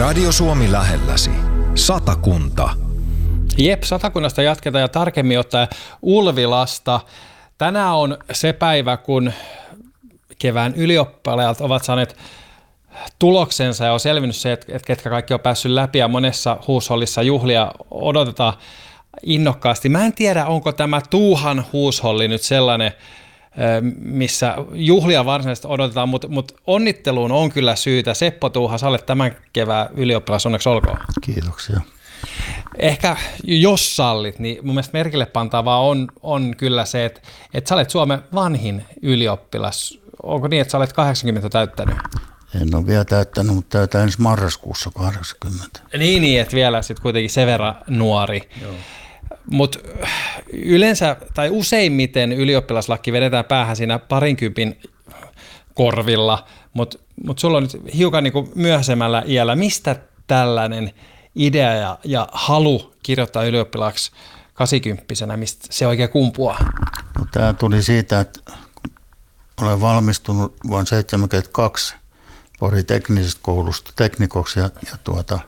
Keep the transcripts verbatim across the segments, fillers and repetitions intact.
Radio Suomi lähelläsi. Satakunta. Jep, Satakunnasta jatketaan ja tarkemmin ottaen Ulvilasta. Tänään on se päivä, kun kevään ylioppilaat ovat saaneet tuloksensa ja on selvinnyt se, että ketkä kaikki on päässyt läpi ja monessa huushollissa juhlia odotetaan innokkaasti. Mä en tiedä, onko tämä Tuuhan huusholli nyt sellainen, missä juhlia varsinaisesti odotetaan, mutta, mutta onnitteluun on kyllä syytä. Seppo Tuuha, sä olet tämän kevään ylioppilas, onneksi olkoon. Kiitoksia. Ehkä jos sallit, niin mun mielestä merkille pantavaa on, on kyllä se, että, että sä olet Suomen vanhin ylioppilas. Onko niin, että sä olet kahdeksankymmentä täyttänyt? En ole vielä täyttänyt, mutta täytän ensi marraskuussa kahdeksankymmentä. Niin, niin, että vielä sitten kuitenkin sen verran nuori. Mutta yleensä tai useimmiten ylioppilaslaki vedetään päähän siinä parinkympin korvilla, mutta mut sulla on nyt hiukan niinku myöhäisemmällä iällä. Mistä tällainen idea ja, ja halu kirjoittaa ylioppilaaksi kahdeksankymppisenä, mistä se oikein kumpuaa? No, tämä tuli siitä, että olen valmistunut vuonna seitsemänkymmentäkaksi Porin teknisestä koulusta teknikoksi ja, ja tuota,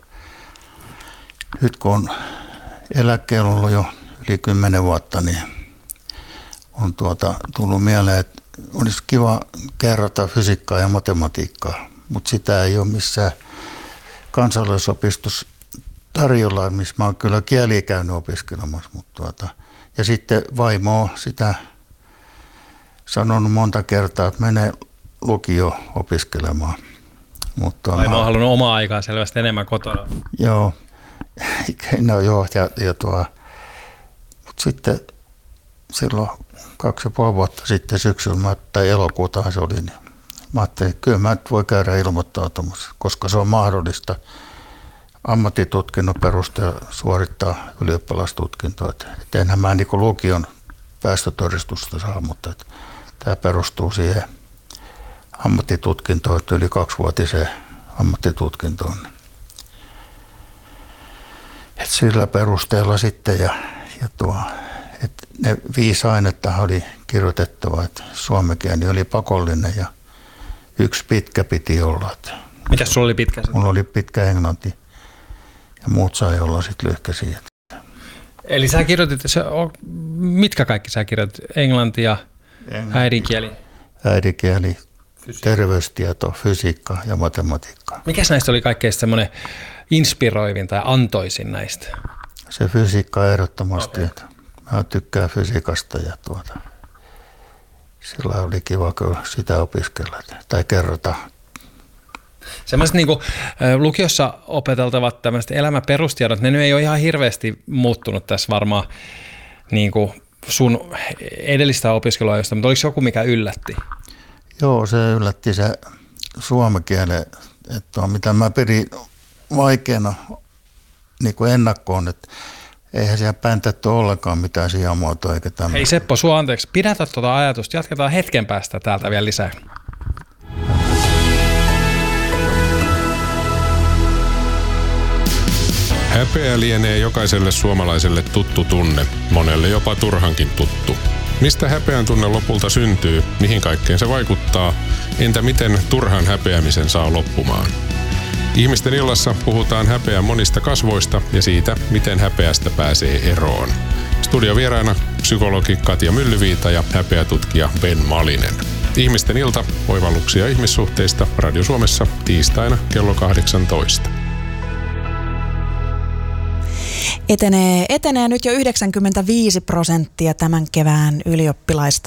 nyt kun on eläkkeellä ollut jo yli kymmenen vuotta, niin on tuota, tullut mieleen, että olisi kiva kerrata fysiikkaa ja matematiikkaa, mutta sitä ei ole missään kansalaisopistossa tarjolla, missä mä oon kyllä kieliä käynyt opiskelemassa. Mutta tuota, ja sitten vaimo on sitä sanonut monta kertaa, että mene lukio opiskelemaan. Mutta vaimo on halunnut omaa aikaa selvästi enemmän kotona. Joo. No joo, ja, ja tuo, mutta sitten silloin kaksi ja puoli vuotta sitten syksyllä, tai elokuuta se oli, niin mä ajattelin, että kyllä mä nyt voi käydä ilmoittautumassa, koska se on mahdollista ammattitutkinnon perusteella suorittaa ylioppilastutkintoa. Että enhän mä niin kuin lukion päästötodistusta saa, mutta että tämä perustuu siihen ammattitutkintoon, yli kaksivuotiseen ammattitutkintoon. Et sillä perusteella sitten ja, ja tuo, että ne viisi ainetta oli kirjoitettava, että suomen kieli oli pakollinen ja yksi pitkä piti olla. Mitäs sulla oli pitkä? Mulla oli pitkä englanti ja muut sai olla sitten lyhkäisiä. Eli sä kirjoitit, mitkä kaikki sä kirjoitit? Englanti ja englanti, äidinkieli? Äidinkieli, fysiikka. Terveystieto, fysiikka ja matematiikka. Mikäs näistä oli kaikkein semmoinen inspiroivin tai antoisin näistä? Se fysiikka ehdottomasti. Okay. Mä tykkään fysiikasta ja tuota, sillä oli kiva kyllä sitä opiskella tai kerrota. Semmoiset niin kuin lukiossa opeteltavat tämmöiset elämäperustiedot, ne nyt ei ole ihan hirveästi muuttunut tässä varmaan niin kuin sun edellistä opiskeluajoista, mutta oliko joku, mikä yllätti? Joo, se yllätti se suomen kielen, että mitä mä pidin vaikeana niin kuin ennakkoon, että eihän siellä päntätty ollenkaan mitään sijamuotoa eikä tämmöistä. Hei Seppo, sua anteeksi, pidätä tuota ajatusta, jatketaan hetken päästä täältä vielä lisää. Häpeä lienee jokaiselle suomalaiselle tuttu tunne, monelle jopa turhankin tuttu. Mistä häpeän tunne lopulta syntyy, mihin kaikkeen se vaikuttaa, entä miten turhan häpeämisen saa loppumaan? Ihmisten illassa puhutaan häpeän monista kasvoista ja siitä, miten häpeästä pääsee eroon. Studiovieraana psykologi Katja Myllyviita ja häpeätutkija Ben Malinen. Ihmisten ilta, oivalluksia ihmissuhteista Radio Suomessa tiistaina kello kahdeksantoista. Etenee, etenee nyt jo yhdeksänkymmentäviisi prosenttia tämän kevään ylioppilaista